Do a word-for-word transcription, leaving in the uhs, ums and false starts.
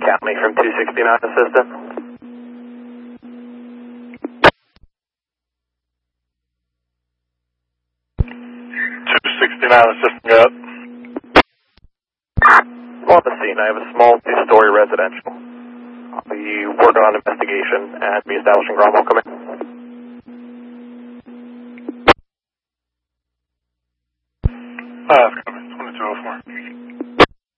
County from two sixty-nine Assistant. two sixty-nine Assistant, go up. On the scene, I have a small two-story residential. I'll be working on investigation and be establishing Cromwell. Come in.